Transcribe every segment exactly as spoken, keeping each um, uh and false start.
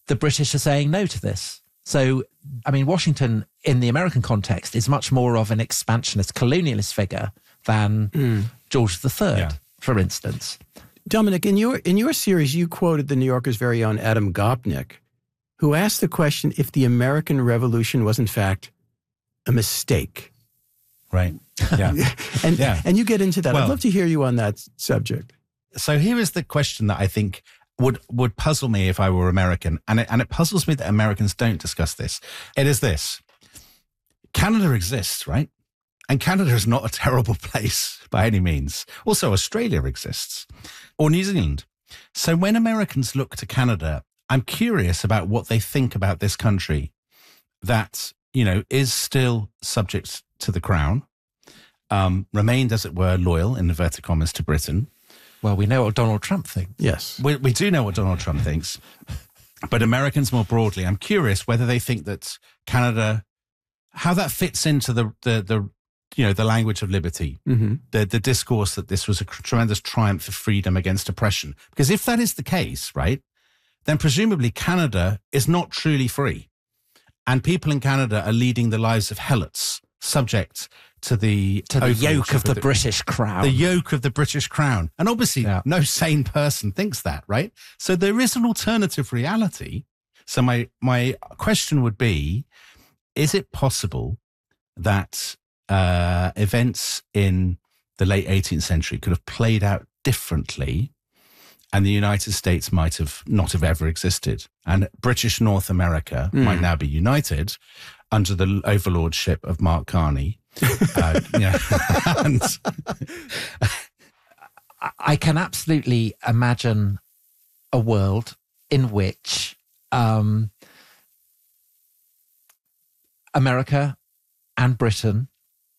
the British are saying no to this. So, I mean, Washington in the American context is much more of an expansionist, colonialist figure than mm. George the Third, yeah. for instance. Dominic, in your in your series, you quoted the New Yorker's very own Adam Gopnik, who asked the question if the American Revolution was, in fact, a mistake. Right. Yeah. and yeah. and you get into that. Well, I'd love to hear you on that subject. So here is the question that I think would would puzzle me if I were American, and it, and it puzzles me that Americans don't discuss this. It is this. Canada exists, right? And Canada is not a terrible place by any means. Also, Australia exists, or New Zealand. So when Americans look to Canada, I'm curious about what they think about this country that, you know, is still subject to the crown, um, remained, as it were, loyal, in inverted commas, to Britain. Well, we know what Donald Trump thinks. Yes. We, we do know what Donald Trump thinks. But Americans more broadly, I'm curious whether they think that Canada, how that fits into the, the, the you know, the language of liberty, mm-hmm. the, the discourse that this was a tremendous triumph of freedom against oppression. Because if that is the case, right, then presumably Canada is not truly free. And people in Canada are leading the lives of helots, subject to the, to the yoke of the, the British crown. The yoke of the British crown. And obviously yeah. no sane person thinks that, right? So there is an alternative reality. So my, my question would be, is it possible that uh, events in the late eighteenth century could have played out differently and the United States might have not have ever existed, and British North America mm. might now be united under the overlordship of Mark Carney? uh, yeah. and, I can absolutely imagine a world in which um, America and Britain,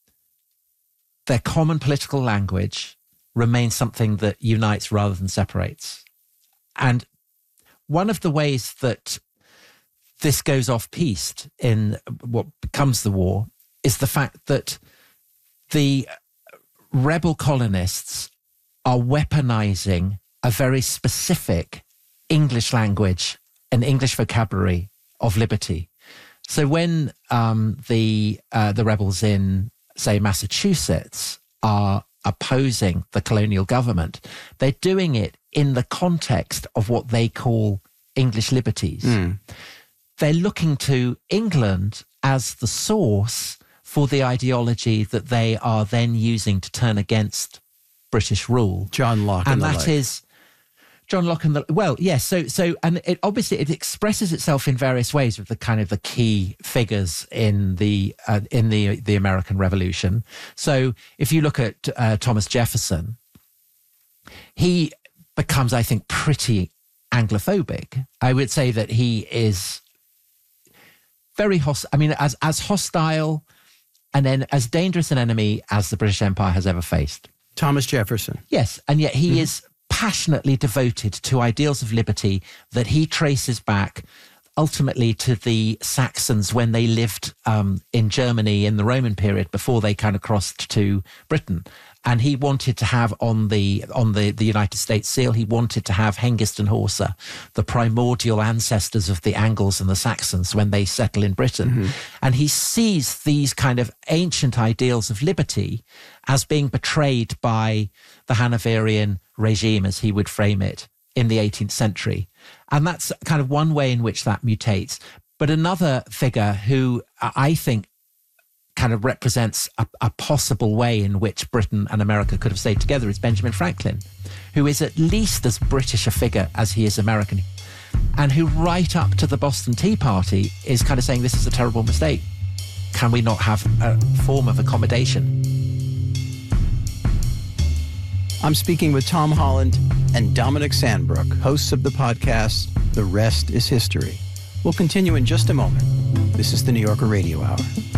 their common political language remains something that unites rather than separates. And one of the ways that this goes off-piste in what becomes the war is the fact that the rebel colonists are weaponizing a very specific English language and English vocabulary of liberty. So when um, the uh, the rebels in, say, Massachusetts are opposing the colonial government, they're doing it in the context of what they call English liberties. Mm. They're looking to England as the source for the ideology that they are then using to turn against British rule. John Locke and, and that the like. is John Locke and the well, yes. So, so, and it obviously it expresses itself in various ways with the kind of the key figures in the uh, in the the American Revolution. So, if you look at uh, Thomas Jefferson, he becomes, I think, pretty Anglophobic. I would say that he is very hostile. I mean, as as hostile and then as dangerous an enemy as the British Empire has ever faced. Thomas Jefferson. Yes, and yet he mm. is passionately devoted to ideals of liberty that he traces back ultimately to the Saxons when they lived um, in Germany in the Roman period before they kind of crossed to Britain. And he wanted to have on the on the, the United States seal, he wanted to have Hengist and Horsa, the primordial ancestors of the Angles and the Saxons when they settle in Britain. Mm-hmm. And he sees these kind of ancient ideals of liberty as being betrayed by the Hanoverian regime, as he would frame it, in the eighteenth century. And that's kind of one way in which that mutates. But another figure who I think kind of represents a, a possible way in which Britain and America could have stayed together is Benjamin Franklin, who is at least as British a figure as he is American, and who right up to the Boston Tea Party is kind of saying this is a terrible mistake. Can we not have a form of accommodation? I'm speaking with Tom Holland and Dominic Sandbrook, hosts of the podcast, The Rest is History. We'll continue in just a moment. This is the New Yorker Radio Hour.